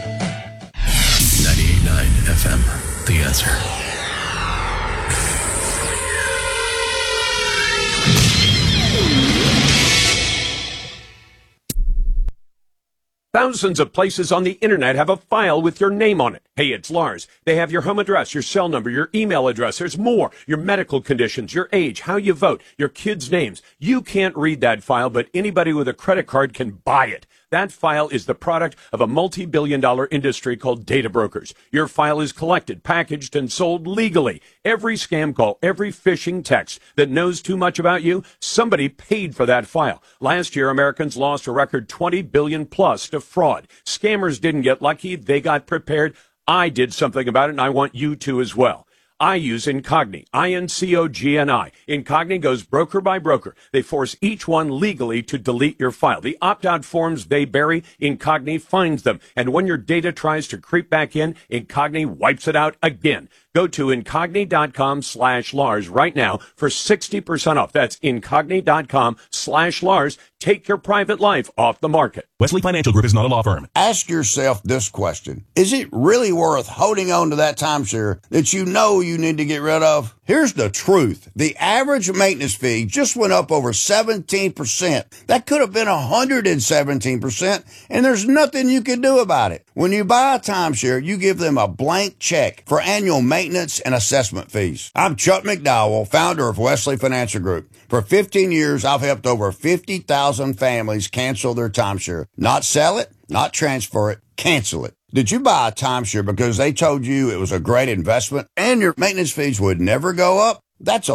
ninety-eight point nine F M, The Answer. Thousands of places on the internet have a file with your name on it. Hey, it's Lars. They have your home address, your cell number, your email address. There's more. Your medical conditions, your age, how you vote, your kids' names. You can't read that file, but anybody with a credit card can buy it. That file is the product of a multi-billion dollar industry called data brokers. Your file is collected, packaged, and sold legally. Every scam call, every phishing text that knows too much about you, somebody paid for that file. Last year, Americans lost a record twenty billion dollars plus to fraud. Scammers didn't get lucky. They got prepared. I did something about it, and I want you to as well. I use Incogni, I N C O G N I. Incogni goes broker by broker. They force each one legally to delete your file. The opt-out forms they bury, Incogni finds them. And when your data tries to creep back in, Incogni wipes it out again. Go to Incogni.com slash Lars right now for sixty percent off. That's Incogni.com slash Lars. Take your private life off the market. Wesley Financial Group is not a law firm. Ask yourself this question. Is it really worth holding on to that timeshare that you know you need to get rid of? Here's the truth. The average maintenance fee just went up over seventeen percent. That could have been one hundred seventeen percent, and there's nothing you can do about it. When you buy a timeshare, you give them a blank check for annual maintenance and assessment fees. I'm Chuck McDowell, founder of Wesley Financial Group. For fifteen years, I've helped over fifty thousand families cancel their timeshare. Not sell it, not transfer it, cancel it. Did you buy a timeshare because they told you it was a great investment and your maintenance fees would never go up? That's a lie.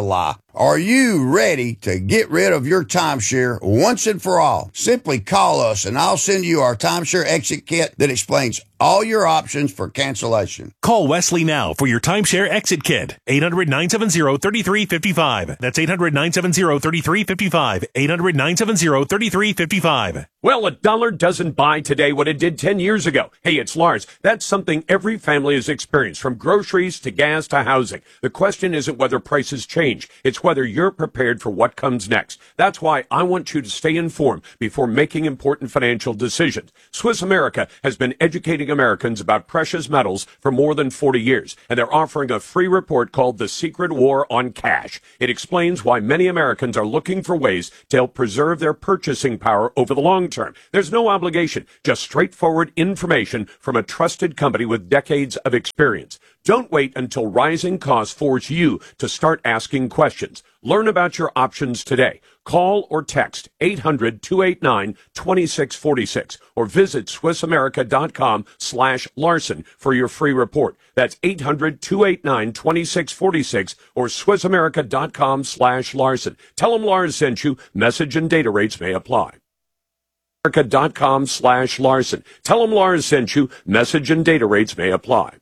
Are you ready to get rid of your timeshare once and for all? Simply call us and I'll send you our timeshare exit kit that explains all your options for cancellation. Call Wesley now for your timeshare exit kit. eight hundred, nine seven zero, three three five five. That's eight hundred, nine seven zero, three three five five. eight hundred, nine seven zero, three three five five. Well, a dollar doesn't buy today what it did ten years ago. Hey, it's Lars. That's something every family has experienced, from groceries to gas to housing. The question isn't whether prices change. It's whether you're prepared for what comes next. That's why I want you to stay informed before making important financial decisions. Swiss America has been educating Americans about precious metals for more than forty years, and they're offering a free report called The Secret War on Cash. It explains why many Americans are looking for ways to help preserve their purchasing power over the long term. There's no obligation, just straightforward information from a trusted company with decades of experience. Don't wait until rising costs force you to start asking questions. Learn about your options today. Call or text eight hundred, two eight nine, two six four six or visit SwissAmerica.com slash Larson for your free report. That's eight hundred, two eight nine, two six four six or SwissAmerica.com slash Larson. Tell them Lars sent you. Message and data rates may apply. America.com slash Larson. Tell them Lars sent you. Message and data rates may apply.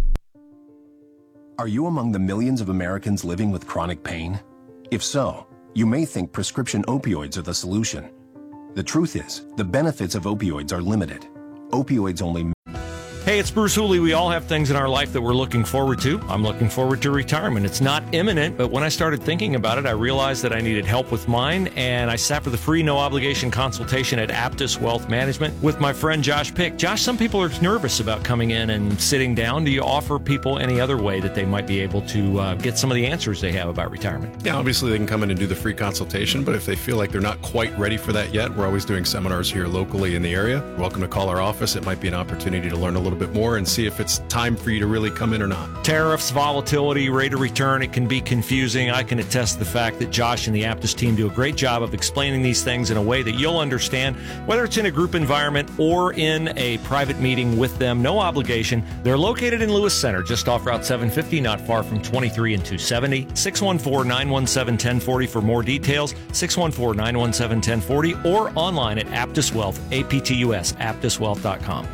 Are you among the millions of Americans living with chronic pain? If so, you may think prescription opioids are the solution. The truth is, the benefits of opioids are limited. Opioids only... Hey, it's Bruce Hooley. We all have things in our life that we're looking forward to. I'm looking forward to retirement. It's not imminent, but when I started thinking about it, I realized that I needed help with mine, and I sat for the free, no-obligation consultation at Aptus Wealth Management with my friend Josh Pick. Josh, some people are nervous about coming in and sitting down. Do you offer people any other way that they might be able to uh, get some of the answers they have about retirement? Yeah, obviously they can come in and do the free consultation, but if they feel like they're not quite ready for that yet, we're always doing seminars here locally in the area. You're welcome to call our office. It might be an opportunity to learn a little bit more and see if it's time for you to really come in or not. Tariffs, volatility, rate of return, it can be confusing. I can attest to the fact that Josh and the Aptus team do a great job of explaining these things in a way that you'll understand, whether it's in a group environment or in a private meeting with them. No obligation. They're located in Lewis Center, just off Route seven fifty, not far from twenty-three and two seventy. six one four, nine one seven, one zero four zero for more details. six one four, nine one seven, one zero four zero or online at Aptus Wealth, A P T U S, aptus wealth dot com.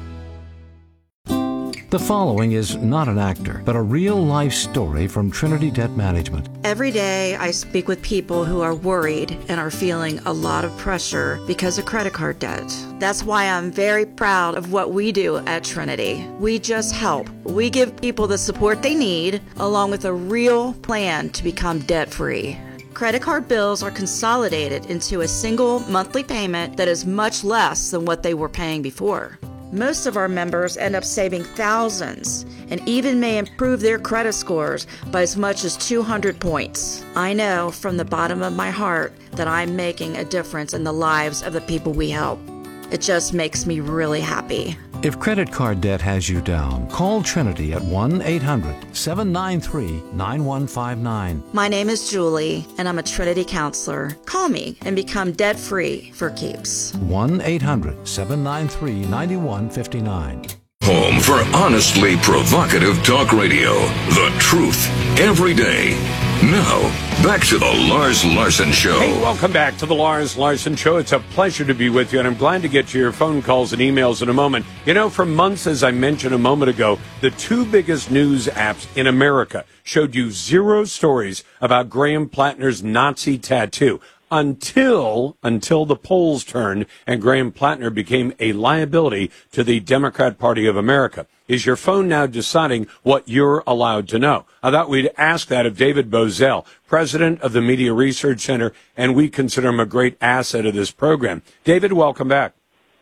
The following is not an actor, but a real-life story from Trinity Debt Management. Every day I speak with people who are worried and are feeling a lot of pressure because of credit card debt. That's why I'm very proud of what we do at Trinity. We just help. We give people the support they need, along with a real plan to become debt-free. Credit card bills are consolidated into a single monthly payment that is much less than what they were paying before. Most of our members end up saving thousands and even may improve their credit scores by as much as two hundred points. I know from the bottom of my heart that I'm making a difference in the lives of the people we help. It just makes me really happy. If credit card debt has you down, call Trinity at one eight hundred, seven nine three, nine one five nine. My name is Julie, and I'm a Trinity counselor. Call me and become debt-free for keeps. one eight hundred, seven nine three, nine one five nine. Home for honestly provocative talk radio. The truth every day. Now, back to the Lars Larson Show. Hey, welcome back to the Lars Larson Show. It's a pleasure to be with you, and I'm glad to get to your phone calls and emails in a moment. You know, for months, as I mentioned a moment ago, the two biggest news apps in America showed you zero stories about Graham Plattner's Nazi tattoo. Until, until the polls turned and Graham Plattner became a liability to the Democrat Party of America. Is your phone now deciding what you're allowed to know? I thought we'd ask that of David Bozell, president of the Media Research Center, and we consider him a great asset of this program. David, welcome back.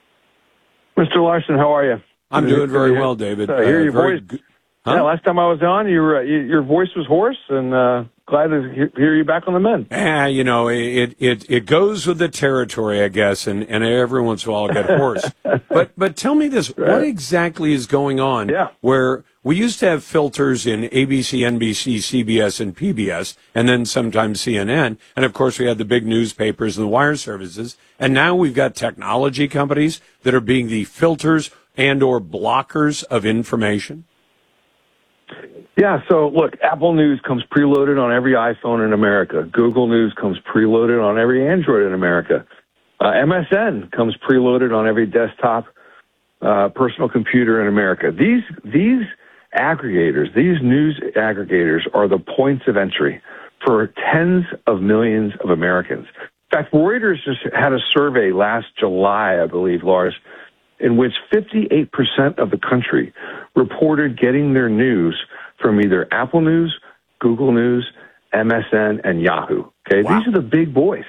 Mister Larson, how are you? I'm doing very well, David. Uh, hear uh, your voice. Good. Huh? Yeah, last time I was on, you were, uh, you, your voice was hoarse, and uh, glad to he- hear you back on the mend. Yeah, you know, it it it goes with the territory, I guess, and, and every once in a while I get hoarse. but but tell me this: right. What exactly is going on? Yeah. Where we used to have filters in A B C, N B C, C B S, and P B S, and then sometimes C N N, and of course we had the big newspapers and the wire services, and now we've got technology companies that are being the filters and or blockers of information. Yeah, so look, Apple News comes preloaded on every iPhone in America. Google News comes preloaded on every Android in America. Uh, M S N comes preloaded on every desktop uh, personal computer in America. These these aggregators, these news aggregators are the points of entry for tens of millions of Americans. In fact, Reuters just had a survey last July, I believe, Lars, in which fifty-eight percent of the country reported getting their news from either Apple News, Google News, M S N, and Yahoo. Okay, wow. These are the big boys.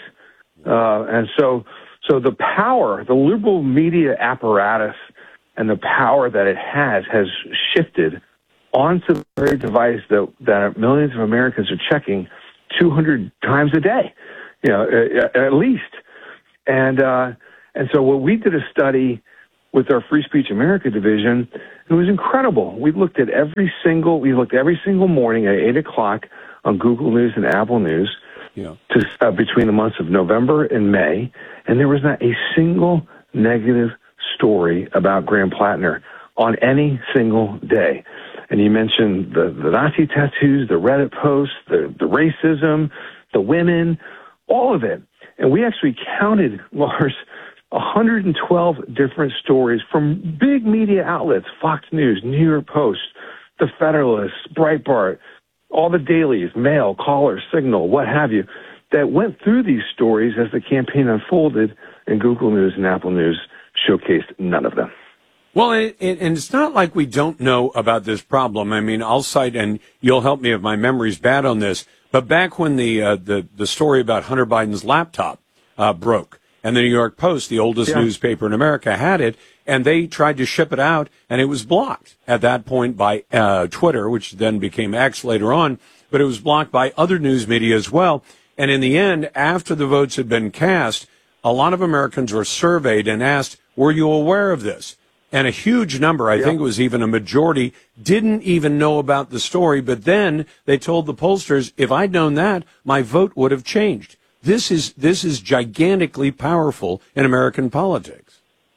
Uh, and so, so the power, the liberal media apparatus and the power that it has has shifted onto the very device that, that millions of Americans are checking two hundred times a day, you know, at least. And, uh, and so what we did a study with our Free Speech America division, it was incredible. We looked at every single, we looked every single morning at eight o'clock on Google News and Apple News yeah. to, uh, between the months of November and May, and there was not a single negative story about Graham Plattner on any single day. And you mentioned the, the Nazi tattoos, the Reddit posts, the, the racism, the women, all of it. And we actually counted, Lars, one hundred twelve different stories from big media outlets, Fox News, New York Post, The Federalist, Breitbart, all the dailies, Mail, Caller, Signal, what have you, that went through these stories as the campaign unfolded, and Google News and Apple News showcased none of them. Well, and, and it's not like we don't know about this problem. I mean, I'll cite, and you'll help me if my memory's bad on this, but back when the uh, the, the story about Hunter Biden's laptop uh, broke, and the New York Post, the oldest yeah. newspaper in America, had it, and they tried to ship it out, and it was blocked at that point by uh, Twitter, which then became X later on, but it was blocked by other news media as well. And in the end, after the votes had been cast, a lot of Americans were surveyed and asked, were you aware of this? And a huge number, I yeah. think it was even a majority, didn't even know about the story, but then they told the pollsters, if I'd known that, my vote would have changed. This is this is gigantically powerful in American politics.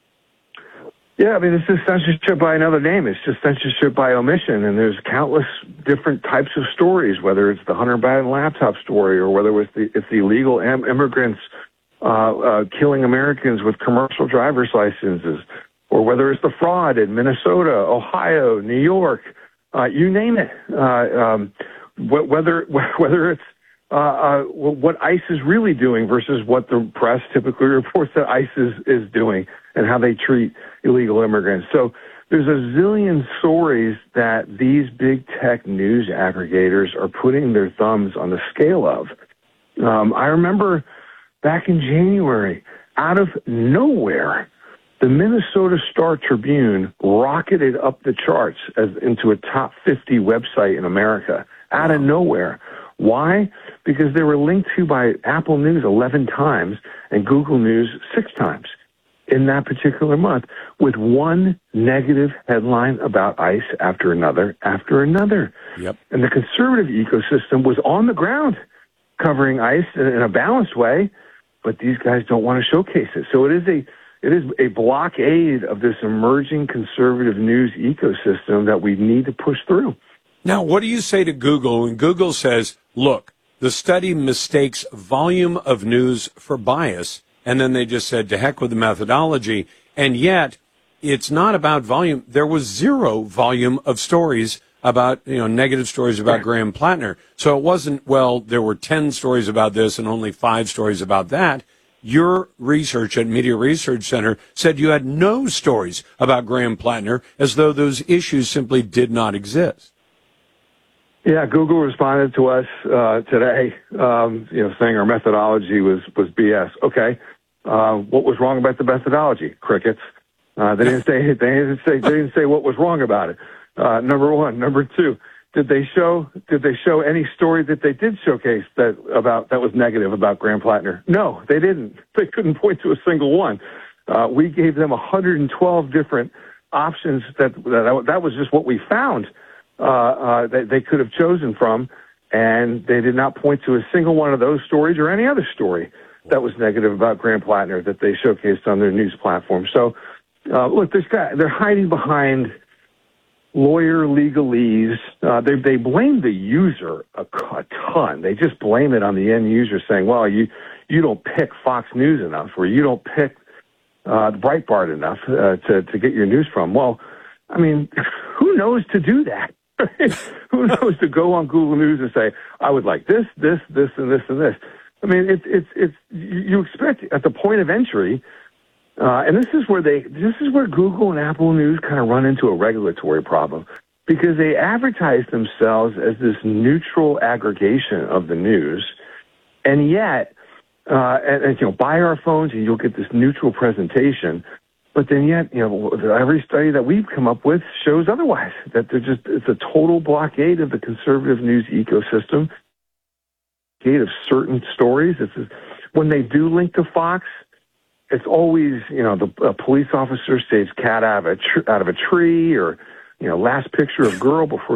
Yeah, I mean, this is censorship by another name. It's just censorship by omission, and there's countless different types of stories, whether it's the Hunter Biden laptop story or whether it's the, it's the illegal im- immigrants uh, uh, killing Americans with commercial driver's licenses, or whether it's the fraud in Minnesota, Ohio, New York, uh, you name it. Uh, um, wh- whether whether it's uh, uh, what ICE is really doing versus what the press typically reports that ICE is, is doing and how they treat illegal immigrants. So there's a zillion stories that these big tech news aggregators are putting their thumbs on the scale of. Um, I remember back in January, out of nowhere, the Minnesota Star Tribune rocketed up the charts as into a top fifty website in America, out of nowhere. Why? Because they were linked to by Apple News eleven times and Google News six times in that particular month, with one negative headline about ICE after another after another. Yep. And the conservative ecosystem was on the ground covering ICE in, in a balanced way, but these guys don't want to showcase it. So it is a It is a blockade of this emerging conservative news ecosystem that we need to push through. Now, what do you say to Google when Google says, look, the study mistakes volume of news for bias, and then they just said, to heck with the methodology, and yet it's not about volume. There was zero volume of stories about, you know, negative stories about right. Graham Plattner. So it wasn't, well, there were ten stories about this and only five stories about that. Your research at Media Research Center said you had no stories about Graham Plattner, as though those issues simply did not exist. Yeah, Google responded to us uh, today, um, you know, saying our methodology was, was B S. Okay, uh, what was wrong about the methodology? Crickets. Uh, they didn't say they didn't say they didn't say what was wrong about it. Uh, number one, number two. Did they show? Did they show any story that they did showcase that about that was negative about Graham Plattner? No, they didn't. They couldn't point to a single one. Uh, we gave them one hundred twelve different options. That that, that was just what we found uh, uh, that they could have chosen from, and they did not point to a single one of those stories or any other story that was negative about Graham Plattner that they showcased on their news platform. So, uh, look, this guy, they're hiding behind lawyer legalese. Uh, they they blame the user a, a ton. They just blame it on the end user, saying, "Well, you you don't pick Fox News enough, or you don't pick uh, Breitbart enough uh, to to get your news from." Well, I mean, who knows to do that? Who knows to go on Google News and say, "I would like this, this, this, and this, and this." I mean, it's it's it's you expect at the point of entry. Uh, and this is where they, this is where Google and Apple News kind of run into a regulatory problem, because they advertise themselves as this neutral aggregation of the news, and yet, uh, and, and you know, buy our phones and you'll get this neutral presentation, but then yet, you know, every study that we've come up with shows otherwise. That they're just, it's a total blockade of the conservative news ecosystem, blockade of certain stories. It's when they do link to Fox. It's always, you know, the a police officer saves cat out of a tr- out of a tree, or, you know, last picture of girl before